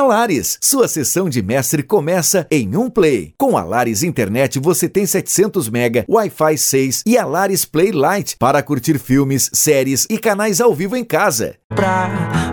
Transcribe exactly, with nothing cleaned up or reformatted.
Lares. Sua sessão de mestre começa em um play. Com a Lares Internet você tem setecentos mega, Wi-Fi seis e a Lares Play Lite para curtir filmes, séries e canais ao vivo em casa. Pra